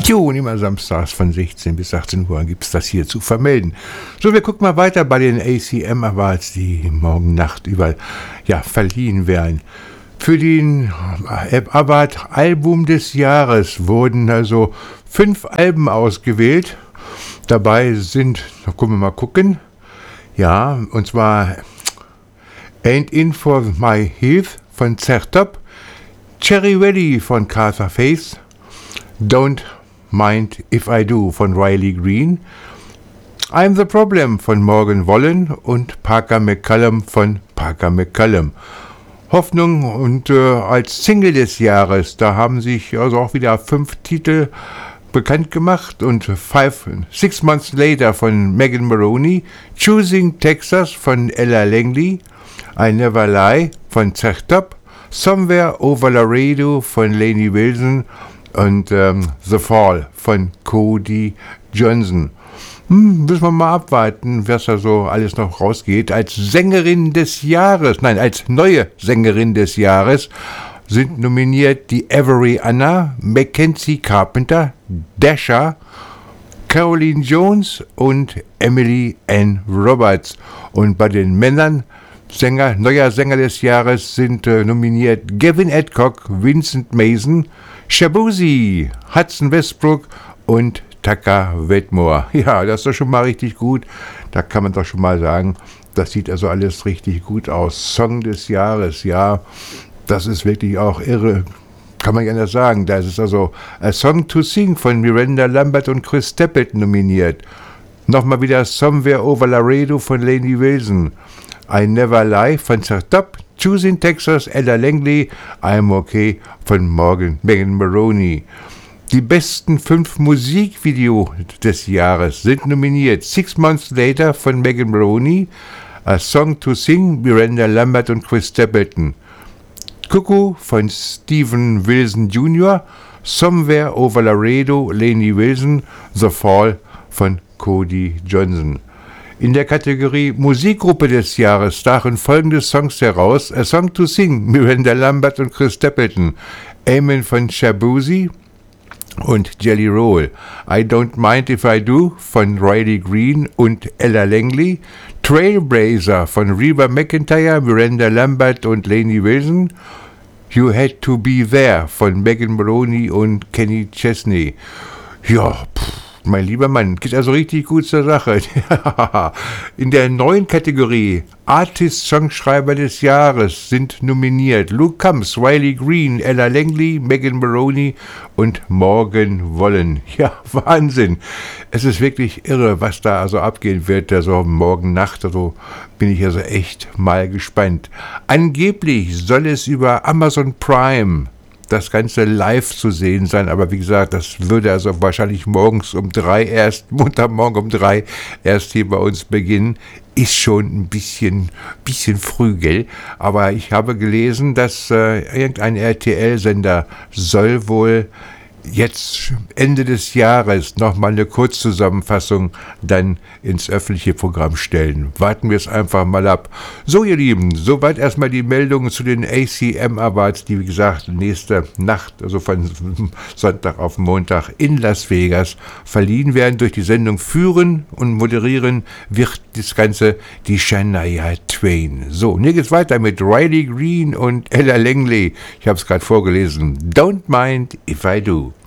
Jo, und immer samstags von 16 bis 18 Uhr gibt es das hier zu vermelden. So, wir gucken mal weiter bei den ACM Awards, die morgen Nacht über verliehen werden. Für den Award Album des Jahres wurden also 5 Alben ausgewählt. Dabei sind, da können wir mal gucken, ja, und zwar Ain't In For My Heath von Zertop, Cherry Valley von Carter Faith, Don't Mind If I Do von Riley Green, I'm the Problem von Morgan Wallen und Parker McCallum von Parker McCallum. Hoffnung und als Single des Jahres, da haben sich also auch wieder 5 Titel bekannt gemacht und 6 Months Later von Megan Maroney, Choosing Texas von Ella Langley, I Never Lie von Zertop, Somewhere Over Laredo von Lainey Wilson und The Fall von Cody Johnson. Müssen wir mal abwarten, was da so alles noch rausgeht. Als neue Sängerin des Jahres sind nominiert die Avery Anna, Mackenzie Carpenter, Dasha, Caroline Jones und Emily Ann Roberts. Und bei den Männern neuer Sänger des Jahres sind nominiert Gavin Adcock, Vincent Mason, Shabuzi, Hudson Westbrook und Tucker Wedmore. Ja, das ist doch schon mal richtig gut. Da kann man doch schon mal sagen, das sieht also alles richtig gut aus. Song des Jahres, ja, das ist wirklich auch irre. Kann man ja nicht sagen. Da ist also A Song to Sing von Miranda Lambert und Chris Stapleton nominiert. Nochmal wieder Somewhere Over Laredo von Lainey Wilson. I Never Lie von Zertop, Choosing Texas, Ella Langley, I'm Okay von Megan Maroney. Die besten 5 Musikvideos des Jahres sind nominiert. 6 Months Later von Megan Maroney, A Song to Sing, Miranda Lambert und Chris Stapleton. Cuckoo von Steven Wilson Jr., Somewhere Over Laredo, Lainey Wilson, The Fall von Cody Johnson. In der Kategorie Musikgruppe des Jahres stachen folgende Songs heraus: A Song to Sing, Miranda Lambert und Chris Stapleton, Amen von Shabuzi und Jelly Roll, I Don't Mind If I Do von Riley Green und Ella Langley, Trailblazer von Reba McEntire, Miranda Lambert und Lainey Wilson, You Had to Be There von Megan Maroney und Kenny Chesney. Ja, mein lieber Mann, geht also richtig gut zur Sache. In der neuen Kategorie Artist-Songschreiber des Jahres sind nominiert Luke Combs, Riley Green, Ella Langley, Megan Maroney und Morgan Wallen. Ja, Wahnsinn. Es ist wirklich irre, was da also abgehen wird, also morgen Nacht. Also bin ich also echt mal gespannt. Angeblich soll es über Amazon Prime das Ganze live zu sehen sein, aber wie gesagt, das würde also wahrscheinlich Montagmorgen um 3 erst hier bei uns beginnen. Ist schon ein bisschen früh, gell? Aber ich habe gelesen, dass irgendein RTL-Sender soll wohl jetzt Ende des Jahres nochmal eine Kurzzusammenfassung dann ins öffentliche Programm stellen. Warten wir es einfach mal ab. So, ihr Lieben, soweit erstmal die Meldungen zu den ACM Awards, die wie gesagt nächste Nacht, also von Sonntag auf Montag in Las Vegas verliehen werden. Durch die Sendung führen und moderieren wird das Ganze die Shania Twain. So, und hier geht's weiter mit Riley Green und Ella Langley. Ich habe es gerade vorgelesen. Don't Mind If I Do.